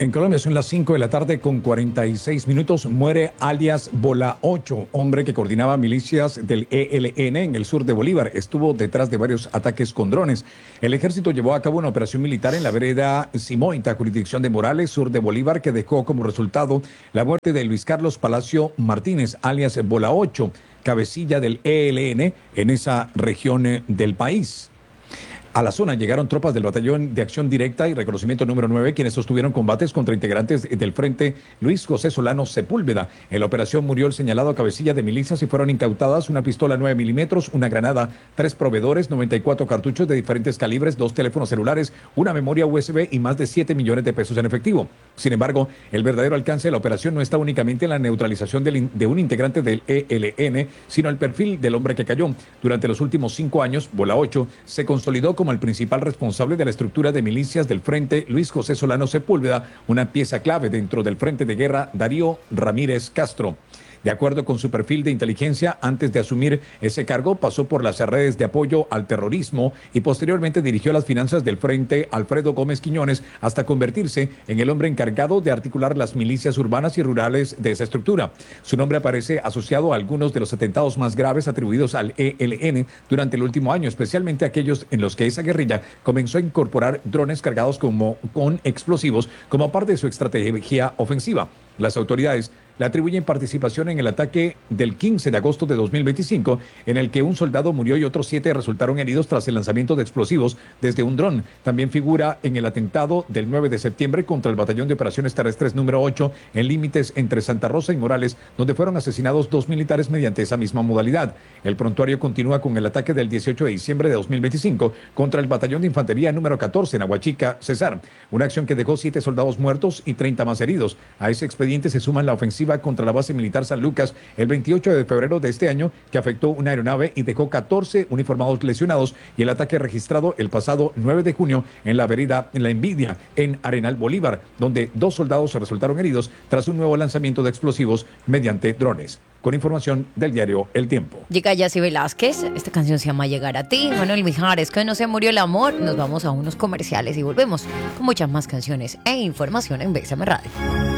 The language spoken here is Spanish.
En Colombia son las 5 de la tarde con 46 minutos. Muere alias Bola 8, hombre que coordinaba milicias del ELN en el sur de Bolívar. Estuvo detrás de varios ataques con drones. El ejército llevó a cabo una operación militar en la vereda Simoita, jurisdicción de Morales, sur de Bolívar, que dejó como resultado la muerte de Luis Carlos Palacio Martínez, alias Bola 8, cabecilla del ELN en esa región del país. A la zona llegaron tropas del Batallón de Acción Directa y Reconocimiento número 9, quienes sostuvieron combates contra integrantes del Frente Luis José Solano Sepúlveda. En la operación murió el señalado cabecilla de milicias y fueron incautadas una pistola 9 milímetros, una granada, 3 proveedores, 94 cartuchos de diferentes calibres, 2 teléfonos celulares, una memoria USB y más de 7 millones de pesos en efectivo. Sin embargo, el verdadero alcance de la operación no está únicamente en la neutralización de un integrante del ELN, sino el perfil del hombre que cayó. Durante los últimos 5 años, Bola 8 se consolidó como el principal responsable de la estructura de milicias del Frente Luis José Solano Sepúlveda, una pieza clave dentro del Frente de Guerra Darío Ramírez Castro. De acuerdo con su perfil de inteligencia, antes de asumir ese cargo, pasó por las redes de apoyo al terrorismo y posteriormente dirigió las finanzas del Frente Alfredo Gómez Quiñones hasta convertirse en el hombre encargado de articular las milicias urbanas y rurales de esa estructura. Su nombre aparece asociado a algunos de los atentados más graves atribuidos al ELN durante el último año, especialmente aquellos en los que esa guerrilla comenzó a incorporar drones cargados con explosivos como parte de su estrategia ofensiva. Las autoridades le atribuyen participación en el ataque del 15 de agosto de 2025, en el que un soldado murió y otros 7 resultaron heridos tras el lanzamiento de explosivos desde un dron. También figura en el atentado del 9 de septiembre contra el Batallón de Operaciones Terrestres número 8 en límites entre Santa Rosa y Morales, donde fueron asesinados 2 militares mediante esa misma modalidad. El prontuario continúa con el ataque del 18 de diciembre de 2025 contra el Batallón de Infantería número 14 en Aguachica, Cesar, una acción que dejó 7 soldados muertos y 30 más heridos. A ese expediente se suma la ofensiva contra la base militar San Lucas el 28 de febrero de este año, que afectó una aeronave y dejó 14 uniformados lesionados, y el ataque registrado el pasado 9 de junio en la vereda La Envidia, en Arenal Bolívar, donde 2 soldados resultaron heridos tras un nuevo lanzamiento de explosivos mediante drones. Con información del diario El Tiempo. Llega Yacy Velázquez, esta canción se llama Llegar a ti. Manuel Mijares, que no se murió el amor. Nos vamos a unos comerciales y volvemos con muchas más canciones e información en BSM Radio.